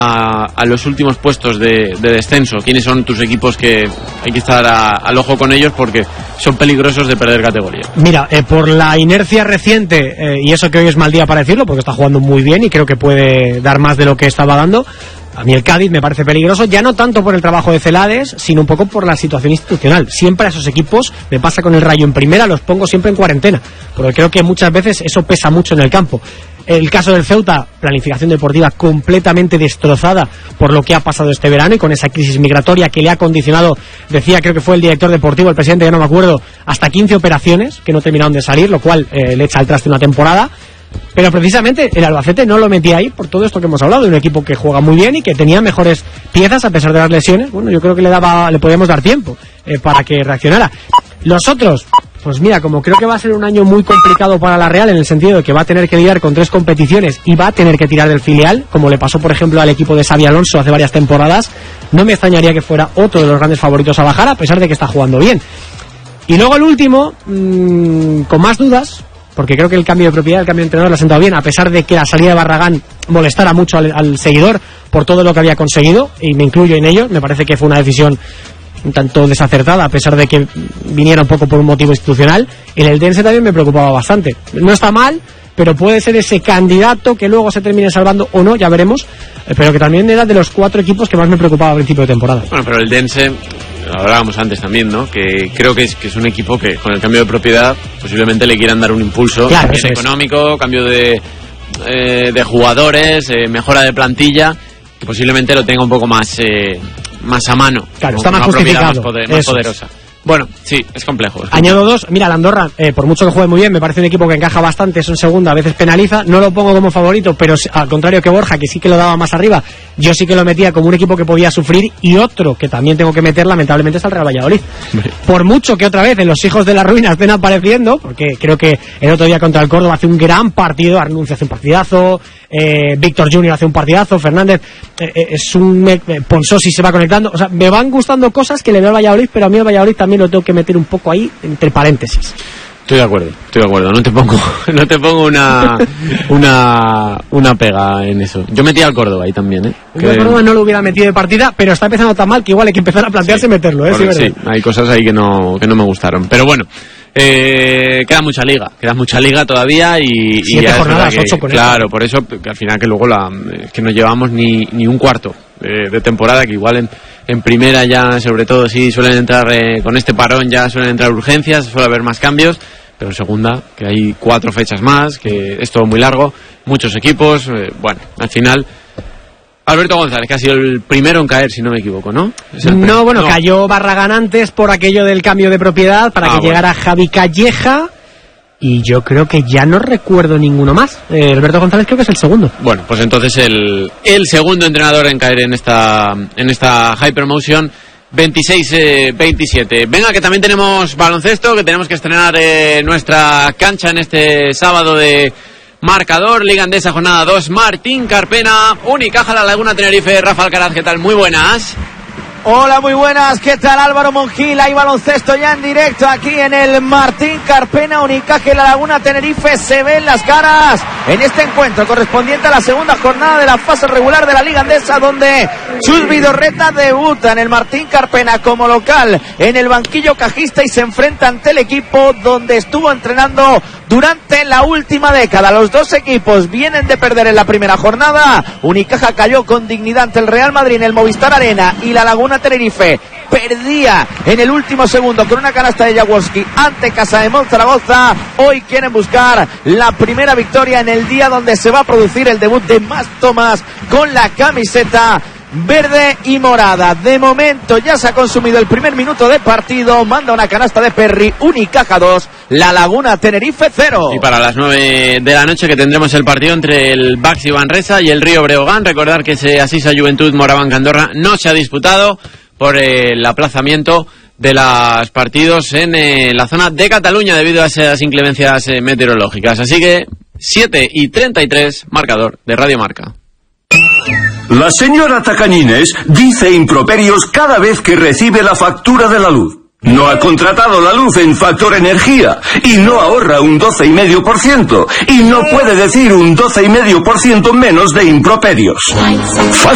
a los últimos puestos de descenso. ¿Quiénes son tus equipos que hay que estar al ojo con ellos porque son peligrosos de perder categoría? Mira, por la inercia reciente, y eso que hoy es mal día para decirlo, porque está jugando muy bien y creo que puede dar más de lo que estaba dando, a mí el Cádiz me parece peligroso, ya no tanto por el trabajo de Celades, sino un poco por la situación institucional. Siempre a esos equipos, me pasa con el Rayo en primera, los pongo siempre en cuarentena, porque creo que muchas veces eso pesa mucho en el campo. El caso del Ceuta, planificación deportiva completamente destrozada por lo que ha pasado este verano y con esa crisis migratoria que le ha condicionado, decía, creo que fue el director deportivo, el presidente, ya no me acuerdo, hasta 15 operaciones que no terminaron de salir, lo cual le echa al traste una temporada. Pero precisamente el Albacete no lo metía ahí por todo esto que hemos hablado, de un equipo que juega muy bien y que tenía mejores piezas a pesar de las lesiones. Bueno, yo creo que le podíamos dar tiempo para que reaccionara. Los otros, pues mira, como creo que va a ser un año muy complicado para la Real, en el sentido de que va a tener que lidiar con 3 competiciones y va a tener que tirar del filial, como le pasó por ejemplo al equipo de Xabi Alonso hace varias temporadas, no me extrañaría que fuera otro de los grandes favoritos a bajar, a pesar de que está jugando bien. Y luego el último, con más dudas, porque creo que el cambio de propiedad, el cambio de entrenador le ha sentado bien, a pesar de que la salida de Barragán molestara mucho al seguidor por todo lo que había conseguido, y me incluyo en ello. Me parece que fue una decisión un tanto desacertada, a pesar de que viniera un poco por un motivo institucional. El Eldense también me preocupaba bastante. No está mal, pero puede ser ese candidato que luego se termine salvando o no, ya veremos, pero que también era de los 4 equipos que más me preocupaba a principio de temporada. Bueno, pero el Eldense, lo hablábamos antes también, ¿no? Que creo que es un equipo que con el cambio de propiedad posiblemente le quieran dar un impulso, claro, cambio económico, cambio de jugadores, mejora de plantilla, que posiblemente lo tenga un poco más a mano. Claro, está más justificado, más poderosa. Bueno, sí, es complejo. Añado 2, mira, la Andorra, por mucho que juegue muy bien, me parece un equipo que encaja bastante, es un segundo, a veces penaliza, no lo pongo como favorito, pero al contrario que Borja, que sí que lo daba más arriba, yo sí que lo metía como un equipo que podía sufrir, y otro que también tengo que meter, lamentablemente, es el Real Valladolid. Por mucho que otra vez en los hijos de la ruina estén apareciendo, porque creo que el otro día contra el Córdoba hace un gran partido, Arnuncio hace un partidazo, Víctor Junior hace un partidazo, Fernández es un Ponsosi se va conectando, o sea, me van gustando cosas que le veo al Valladolid, pero a mí el Valladolid también lo tengo que meter un poco ahí entre paréntesis. Estoy de acuerdo, no te pongo una pega en eso. Yo metí al Córdoba ahí también, El Córdoba no lo hubiera metido de partida, pero está empezando tan mal que igual hay que empezar a plantearse meterlo, sí, hay cosas ahí que no me gustaron, pero bueno. Queda mucha liga todavía y 7 ya jornadas, 8 con claro, por eso que al final que luego que no llevamos ni un cuarto de temporada, que igual en primera ya sobre todo sí suelen entrar con este parón, ya suelen entrar urgencias, suele haber más cambios, pero en segunda que hay 4 fechas más, que es todo muy largo, muchos equipos, bueno, al final Alberto González, que ha sido el primero en caer, si no me equivoco, ¿no? No, cayó Barragán antes por aquello del cambio de propiedad para que llegara Javi Calleja, y yo creo que ya no recuerdo ninguno más. Alberto González creo que es el segundo. Bueno, pues entonces el segundo entrenador en caer en esta High Promotion, 26-27. Venga, que también tenemos baloncesto, que tenemos que estrenar nuestra cancha en este sábado de marcador, Liga Endesa, jornada 2, Martín Carpena, Unicaja, La Laguna Tenerife. Rafa Alcaraz, ¿qué tal? Muy buenas. Hola, muy buenas, ¿qué tal? Álvaro Mongil, hay baloncesto ya en directo aquí en el Martín Carpena, Unicaja y La Laguna Tenerife se ven las caras en este encuentro correspondiente a la segunda jornada de la fase regular de la Liga Endesa, donde Chus Vidorreta debuta en el Martín Carpena como local en el banquillo cajista y se enfrenta ante el equipo donde estuvo entrenando durante la última década. Los dos equipos vienen de perder en la primera jornada. Unicaja cayó con dignidad ante el Real Madrid en el Movistar Arena, y La Laguna Tenerife perdía en el último segundo con una canasta de Jaworski ante Casademont Zaragoza. Hoy quieren buscar la primera victoria en el día donde se va a producir el debut de Mas Tomás con la camiseta verde y morada. De momento ya se ha consumido el primer minuto de partido, manda una canasta de Perry, Unicaja 2, La Laguna Tenerife 0. Y para las 9 de la noche que tendremos el partido entre el Baxi Manresa y el Río Breogán. Recordar que ese Asisa Juventud Morabanca Andorra no se ha disputado por el aplazamiento de los partidos en la zona de Cataluña debido a esas inclemencias meteorológicas. Así que 7:33, marcador de Radio Marca. La señora Tacañines dice improperios cada vez que recibe la factura de la luz. No ha contratado la luz en Factor Energía y no ahorra un 12,5% y no puede decir un 12,5% menos de improperios.